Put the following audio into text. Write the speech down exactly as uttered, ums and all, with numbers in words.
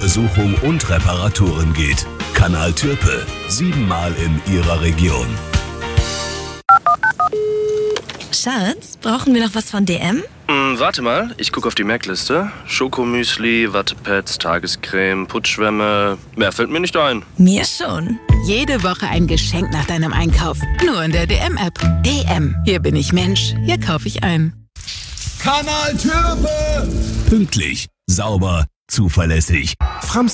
Untersuchung und Reparaturen geht. Kanal Türpe, siebenmal in Ihrer Region. Schatz, brauchen wir noch was von D M? Hm, warte mal, ich gucke auf die Merkliste. Schokomüsli, Wattepads, Tagescreme, Putzschwämme. Mehr fällt mir nicht ein. Mir schon. Jede Woche ein Geschenk nach deinem Einkauf. Nur in der D M-App. D M. Hier bin ich Mensch. Hier kaufe ich ein. Kanal Türpe! Pünktlich, sauber, zuverlässig. Frams